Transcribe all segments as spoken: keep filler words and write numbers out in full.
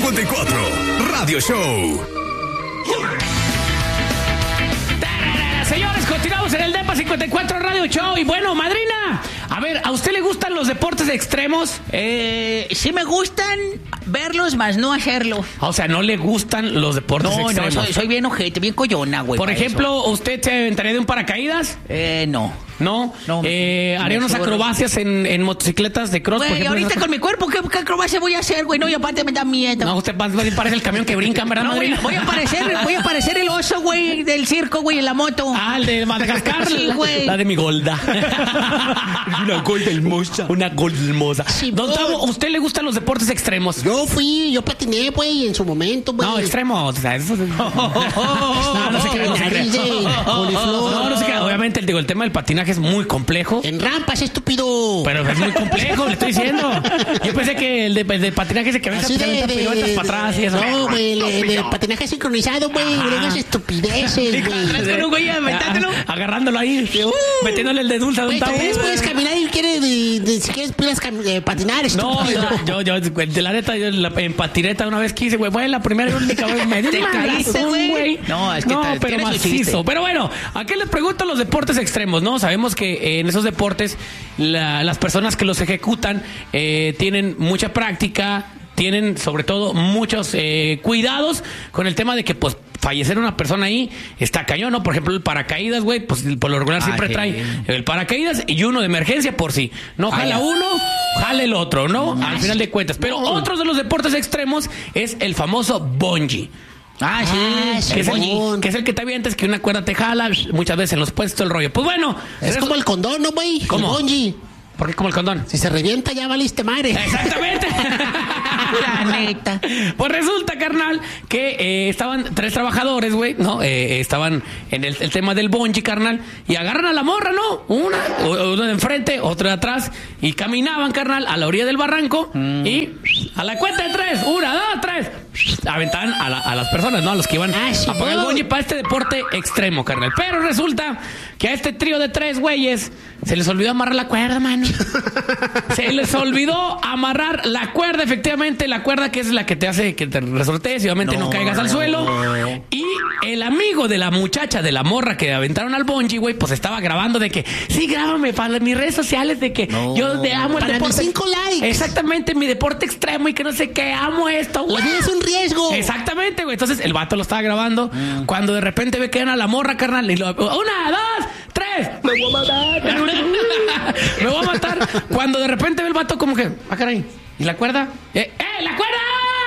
cincuenta y cuatro, Radio Show. Señores, continuamos en el Depa cincuenta y cuatro Radio Show. Y bueno, madrina, a ver, ¿a usted le gustan los deportes extremos? Eh, sí me gustan verlos, más no hacerlos. O sea, ¿no le gustan los deportes no, extremos? No, soy, soy bien ojete, bien coyona, güey. Por ejemplo, eso. ¿Usted se aventaría de un paracaídas? Eh, no. ¿No? no eh, ¿Haría unas acrobacias en, en motocicletas de cross? Güey, por ejemplo, ahorita esas... con mi cuerpo, ¿qué, qué acrobacia voy a hacer, güey? No, y aparte me da miedo. No, usted parece el camión que brinca, ¿verdad, no, madrina? Voy, voy a parecer, voy a parecer el oso, güey, del circo, güey, en la moto. Ah, el de Madagascar. Sí, güey. La de mi golda. Una golda hermosa. Una golda hermosa. Sí, Don Tavo, ¿a usted le gustan los deportes extremos? Yo fui, yo patiné, güey, en su momento, güey. No, extremos. O sea, eso... no, no se crea, no se crea. No, no se crea. Obviamente, digo, el tema del patinaje es muy complejo. En rampas, estúpido. Pero es muy complejo, le estoy diciendo. Yo pensé que el de, el de patinaje ese que aventa piruetas para atrás y eso. No, güey, el de patinaje sincronizado, güey. Unas estupideces, güey. Con un güey aventándolo. Agarrándolo ahí, uh, metiéndole el de dulce a Don Tavo. Puedes caminar y quieres, de, de, si quieres, puedes eh, patinar, estúpido. No, yo, yo, yo, de la neta, yo la, en patineta una vez quise, güey, fue la primera y única vez me di ¿Te caíste, güey? No, es que no, te, pero macizo. Pero bueno, ¿a qué les pregunto los deportes extremos, no? Sabemos que eh, en esos deportes la, las personas que los ejecutan eh, tienen mucha práctica, tienen sobre todo muchos eh, cuidados con el tema de que pues fallecer una persona ahí está cañón, ¿no? Por ejemplo, el paracaídas, güey, pues por lo regular siempre ah, trae el paracaídas y uno de emergencia por si. No jala uno, jala el otro, ¿no? no Al final de cuentas. Pero no. Otros de los deportes extremos es el famoso bungee. Ah, sí, ah, sí que, es el, que es el que te avientas, que una cuerda te jala, muchas veces en los puestos el rollo. Pues bueno. Es eso... como el condón, ¿no, güey? ¿Cómo? El bungee. ¿Por qué como el condón? Si se revienta ya valiste madre. Exactamente. La neta. Pues resulta, carnal, que eh, estaban tres trabajadores, güey, ¿no? Eh, estaban en el, el tema del bungee, carnal, y agarran a la morra, ¿no? Una, una de enfrente, otra de atrás, y caminaban, carnal, a la orilla del barranco, mm. y a la cuenta de tres, una, dos, tres, aventaban a, la, a las personas, ¿no? A los que iban ah, sí, a pagar el bungee para este deporte extremo, carnal. Pero resulta que a este trío de tres güeyes se les olvidó amarrar la cuerda, mano. Se les olvidó amarrar la cuerda, efectivamente, la cuerda que es la que te hace que te resortees y obviamente no, no caigas al suelo. No. Y el amigo de la muchacha, de la morra que aventaron al bungee, güey, pues estaba grabando de que, sí, grábame para mis redes sociales de que no. yo te amo el para deporte. Para mis cinco likes. Exactamente, mi deporte extremo y que no sé qué, amo esto, güey. La vida es un riesgo. Exactamente, güey. Entonces el vato lo estaba grabando mm. cuando de repente ve que era la morra, carnal, y lo, una, dos, tres. Me voy a matar. Me voy a matar. Cuando de repente ve el vato como que, ah, caray, ¿y la cuerda? ¡Eh, eh la cuerda!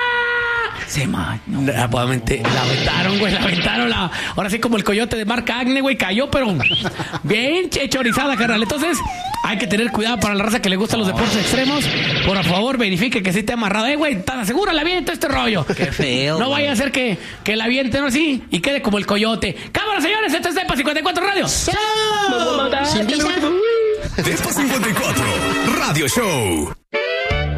Se man, no, Obviamente la aventaron, güey, la aventaron. La... Ahora sí, como el coyote de marca Acne, güey, cayó, pero bien chorizada, carnal. Entonces, hay que tener cuidado para la raza que le gustan los deportes extremos. Por favor, verifique que sí te ha amarrado. Eh, güey, tan segura la aviento este rollo. Qué feo. No güey. Vaya a ser que, que la avienten así y quede como el coyote. Cámara, señores, esto es Depa cincuenta y cuatro Radio. ¡Chao! ¿Sin visa? Depa cincuenta y cuatro Radio Show.